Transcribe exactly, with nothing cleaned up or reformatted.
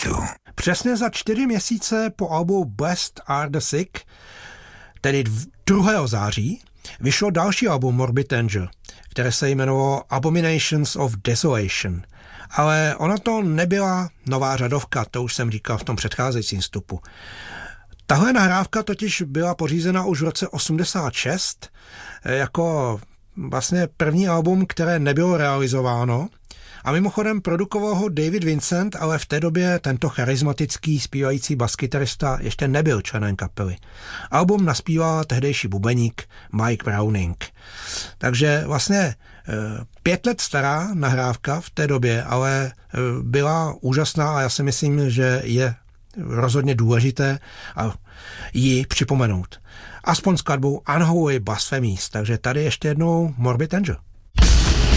Two. Přesně za čtyři měsíce po albu Blessed Are the Sick, tedy druhého září, vyšlo další album Morbid Angel, které se jmenovalo Abominations of Desolation. Ale ona to nebyla nová řadovka, to už jsem říkal v tom předcházejícím vstupu. Tahle nahrávka totiž byla pořízena už v roce osmdesát šest jako vlastně první album, které nebylo realizováno. A mimochodem produkoval ho David Vincent, ale v té době tento charismatický zpívající baskytarista ještě nebyl členem kapely. Album naspíval tehdejší bubeník Mike Browning. Takže vlastně pět let stará nahrávka v té době, ale byla úžasná a já si myslím, že je rozhodně důležité ji připomenout. Aspoň skladbou Unholy Blasphemies. Takže tady ještě jednou Morbid Angel.